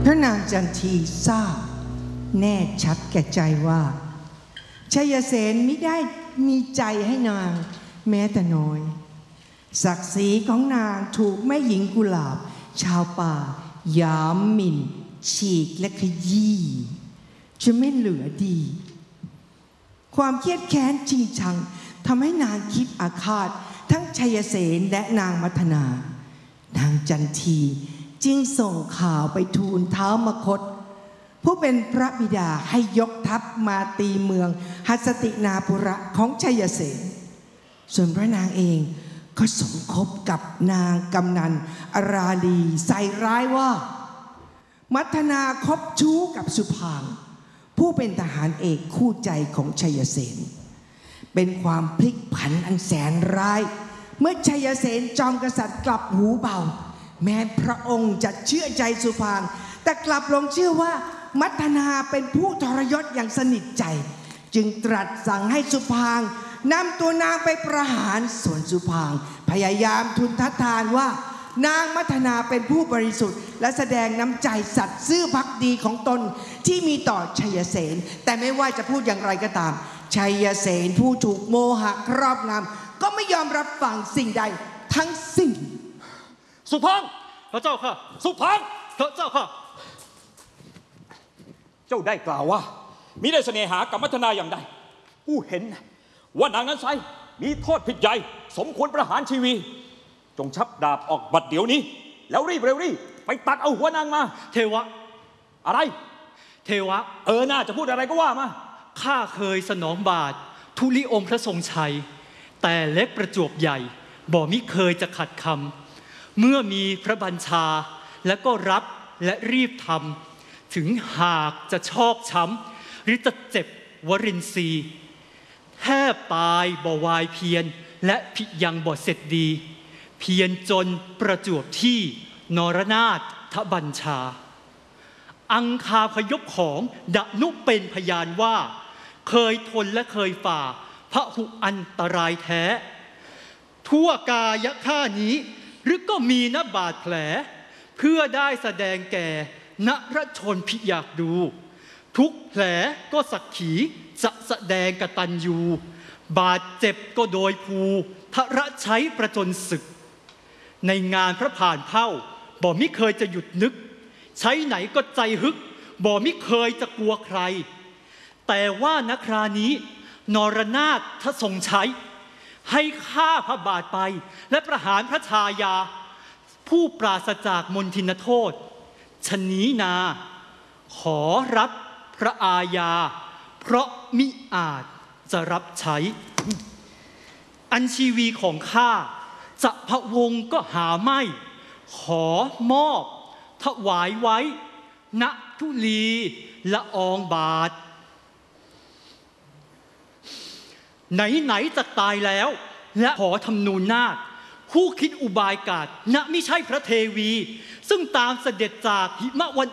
พระนางจันทีทราบแน่ชัดแก่ใจว่าชัยเสนมิได้มีใจให้นางแม้แต่น้อยศักดิ์ศรีของนางถูกแม่หญิงกุหลาบชาวป่าหยามหมิ่นฉีกและขยี้จะไม่เหลือดีความเครียดแค้นจริงชังทำให้นางคิดอาฆาตทั้งชัยเสนและนางมัทนานางจันทีจึงส่งข่าวไปทูลท้าวมคตผู้เป็นพระบิดาให้ยกทัพมาตีเมืองหัสตินาปุระของชัยเสนส่วนพระนางเองก็สมคบกับนางกำนันอราลีใส่ร้ายว่ามัทนาคบชู้กับสุพางผู้เป็นทหารเอกคู่ใจของชัยเสนเป็นความพลิกผันอันแสนร้ายเมื่อชัยเสนจอมกษัตริย์กลับหูเบาแม้พระองค์จะเชื่อใจสุพางแต่กลับหลงเชื่อว่ามัทนาเป็นผู้ทรยศอย่างสนิทใจจึงตรัสสั่งให้สุพางนำตัวนางไปประหารส่วนสุพางพยายามทูลทัดทานว่านางมัทนาเป็นผู้บริสุทธิ์และแสดงน้ำใจสัตย์ซื่อภักดีของตนที่มีต่อชัยเสนแต่ไม่ว่าจะพูดอย่างไรก็ตามชัยเสนผู้ถูกโมหะครอบงำก็ไม่ยอมรับฟังสิ่งใดทั้งสิ้นสุพางพระเจ้าค่ะสุพางพระเจ้าค่ะเจ้าได้กล่าวว่ามิได้เสน่หากับมัทนาอย่างใดผู้เห็นว่านางนั้นไซมีโทษผิดใหญ่สมควรประหารชีวีจงชับดาบออกบัดเดี๋ยวนี้แล้วรีบเร็วไปตัดเอาหัวนางมาเทวะอะไรเทวะน่าจะพูดอะไรก็ว่ามาข้าเคยสนองบาททุลิองค์พระทรงชัยแต่เล็กประจวบใหญ่บ่มิเคยจะขัดคำเมื่อมีพระบัญชาและก็รับและรีบทำถึงหากจะชอกช้ำหรือจะเจ็บวรินทรีย์แทบตายบ่วายเพียรและพิยังบ่เสร็จดีเพียรจนประจวบที่นรนาถทบัญชาอังคาพยพของดนุเป็นพยานว่าเคยทนและเคยฝ่าพระหุอันตรายแท้ทั่วกายข้านี้หรือก็มีนบาดแผลเพื่อได้แสดงแก่นรชนพิอยากดูทุกแผลก็สักขีจะแสดงกตัญญูบาดเจ็บก็โดยภูทระใช้ประจนศึกในงานพระผ่านเผ่าบ่มิเคยจะหยุดนึกใช้ไหนก็ใจฮึกบ่มิเคยจะกลัวใครแต่ว่าณครานี้นรนาถทรงใช้ให้ฆ่าพระบาทไปและประหารพระชายาผู้ปราศจากมนทินโทษชนี้นาขอรับพระอาญาเพราะมิอาจจะรับใช้อันชีวีของข้าจะพะวงก็หาไม่ขอมอบถวายไว้ณทุลีละอองบาทไหนจะตายแล้วและขอทำนูญนาคผู้คิดอุบายกาศณไม่ใช่พระเทวีซึ่งตามเสด็จจากหิมะวัน